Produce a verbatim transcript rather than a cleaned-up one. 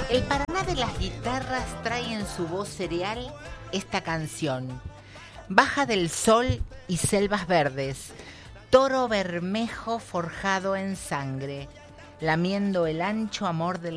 El Paraná de las guitarras trae en su voz cereal esta canción. Baja del sol y selvas verdes, toro bermejo forjado en sangre, lamiendo el ancho amor del